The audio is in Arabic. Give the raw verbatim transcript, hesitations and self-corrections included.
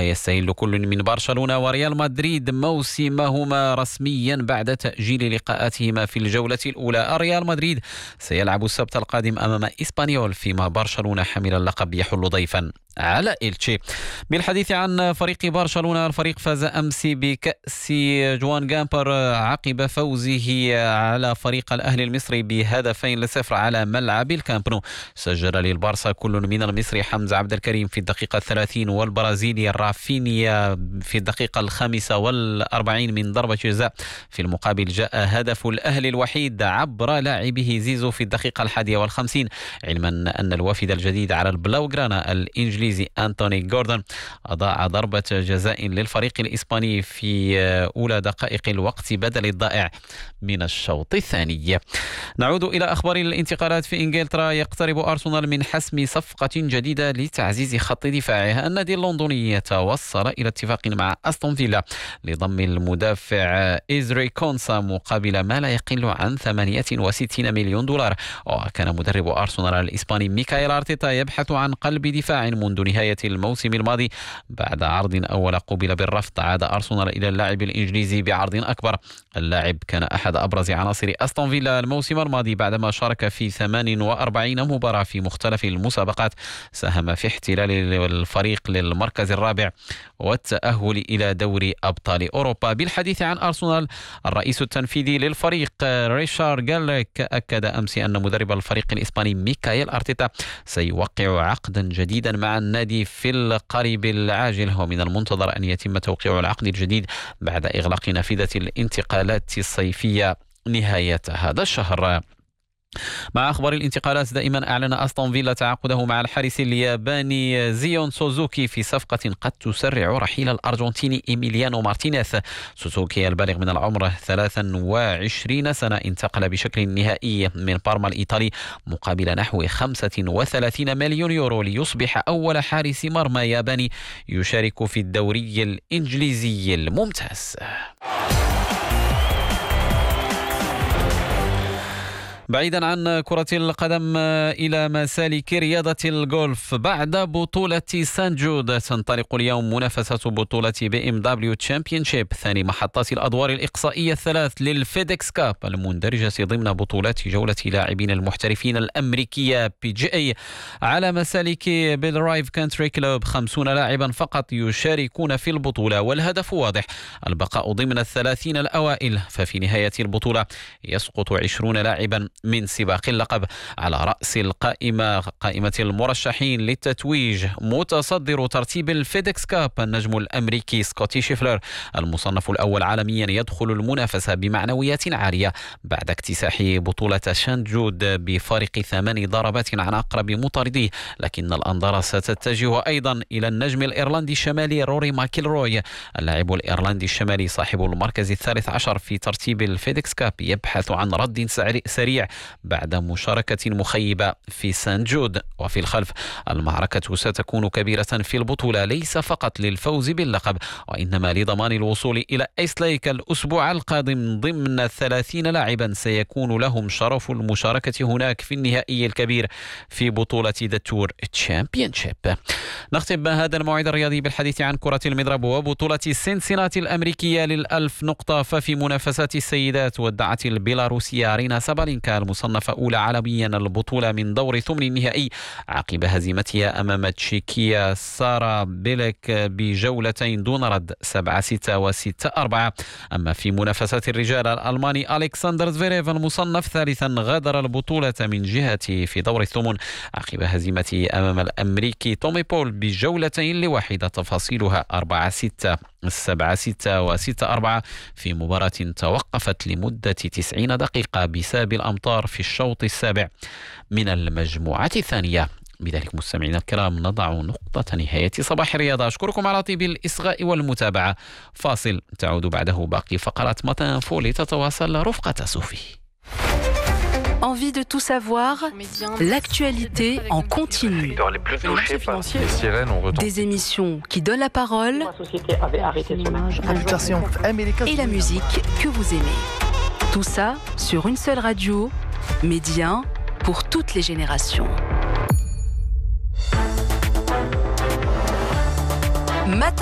وهيستهل كل من برشلونة وريال مدريد موسمهما رسميا بعد تأجيل لقاءاتهما في الجولة الأولى. ريال مدريد سيلعب السبت القادم أمام إسبانيول، فيما برشلونة حامل اللقب يحل ضيفا على إلتشي. بالحديث عن فريق برشلونة، الفريق فاز أمس بكأس جوان جامبر عقب فوزه على فريق الأهلي المصري بهدفين لصفر على ملعب الكامب نو. سجل للبارسا كل من المصري حمزة عبد الكريم في الدقيقة الثلاثين والبرازيلي رافينيا في الدقيقة الخامسة والأربعين من ضربة جزاء. في المقابل جاء هدف الأهلي الوحيد عبر لاعبه زيزو في الدقيقة الحادية والخمسين، علما أن الوافد الجديد على البلاوغرانا الإنجليزي أنتوني جوردن أضاع ضربة جزاء للفريق الإسباني في أولى دقائق الوقت بدل الضائع من الشوط الثاني. نعود إلى أخبار الانتقالات في إنجلترا. يقترب أرسنال من حسم صفقة جديدة لتعزيز خط دفاعه. النادي اللندني يتوصل إلى اتفاق مع أستون فيلا لضم المدافع إزري كونسا مقابل ما لا يقل عن ثمانية وستين مليون دولار. وكان مدرب أرسنال الإسباني ميكايل أرتيتا يبحث عن قلب دفاع منذ نهاية الموسم الماضي. بعد عرض أول قبل بالرفض، عاد أرسنال إلى اللاعب الإنجليزي بعرض أكبر. اللاعب كان أحد أبرز عناصر أستون فيلا الموسم الماضي بعدما شارك في ثمان وأربعين مباراة في مختلف المسابقات، ساهم في احتلال الفريق للمركز الرابع والتأهل إلى دوري أبطال أوروبا. بالحديث عن أرسنال، الرئيس التنفيذي للفريق ريشارد غاليك أكد أمس أن مدرب الفريق الإسباني ميكايل أرتيتا سيوقع عقدا جديدا مع النادي في القريب العاجل، ومن المنتظر أن يتم توقيع العقد الجديد بعد إغلاق نافذة الانتقالات الصيفية نهاية هذا الشهر. مع أخبار الانتقالات دائما، أعلن أستون فيلا تعاقده مع الحارس الياباني زيون سوزوكي في صفقة قد تسرع رحيل الأرجنتيني إيميليانو مارتينيز. سوزوكي البالغ من العمر ثلاث وعشرين سنة انتقل بشكل نهائي من بارما الإيطالي مقابل نحو خمسة وثلاثين مليون يورو ليصبح أول حارس مرمى ياباني يشارك في الدوري الإنجليزي الممتاز. بعيدا عن كرة القدم إلى مسالك رياضة الجولف، بعد بطولة سان جود تنطلق اليوم منافسة بطولة بي ام دبليو تشامبيونشيب، ثاني محطات الأدوار الإقصائية الثلاث للفيدكس كاب المندرجة ضمن بطولات جولة لاعبين المحترفين الأمريكية بي جي اي. على مسالك بيلرايف كانتري كلوب خمسون لاعبا فقط يشاركون في البطولة، والهدف واضح: البقاء ضمن الثلاثين الأوائل. ففي نهاية البطولة يسقط عشرون لاعبا من سباق اللقب. على رأس القائمة قائمة المرشحين للتتويج متصدر ترتيب الفيدكس كاب النجم الأمريكي سكوتي شيفلر، المصنف الأول عالميا، يدخل المنافسة بمعنويات عالية بعد اكتساح بطولة سان جود بفارق ثمان ضربات عن أقرب مطارديه. لكن الأنظار ستتجه أيضا إلى النجم الإيرلندي الشمالي روري ماكيلروي. اللاعب الإيرلندي الشمالي صاحب المركز الثالث عشر في ترتيب الفيدكس كاب يبحث عن رد سريع بعد مشاركة مخيبة في سان جود. وفي الخلف، المعركة ستكون كبيرة في البطولة، ليس فقط للفوز باللقب وإنما لضمان الوصول إلى إيسليك الأسبوع القادم ضمن الثلاثين لاعبا سيكون لهم شرف المشاركة هناك في النهائي الكبير في بطولة ذا تور تشامبيونشيب. نختم هذا الموعد الرياضي بالحديث عن كرة المضرب وبطولة سينسيناتي الأمريكية للألف نقطة. ففي منافسات السيدات، ودعت البيلاروسية رينا سابالينكا المصنفة أولى عالميا البطولة من دور ثمن النهائي عقب هزيمتها أمام تشيكية سارا بيلك بجولتين دون رد سبعة ستة وستة أربعة. أما في منافسات الرجال، الألماني ألكسندر زفيريف المصنف ثالثا غادر البطولة من جهته في دور الثمن عقب هزيمته أمام الأمريكي تومي بول بجولتين لواحدة. تفاصيلها أربعة ستة سبعة ستة وستة أربعة في مباراة توقفت لمدة تسعين دقيقة بسبب الأمطار في الشوط السابع من المجموعة الثانية. بذلك مستمعينا الكرام نضع نقطة نهاية صباح الرياضة. أشكركم على طيب الإصغاء والمتابعة. فاصل، تعود بعده باقي فقرات متن فو لتتواصل رفقة صوفي. Envie de tout savoir, l'actualité en continu. Des émissions qui donnent la parole et la musique que vous aimez. Tout ça sur une seule radio, Média pour toutes les générations. Matin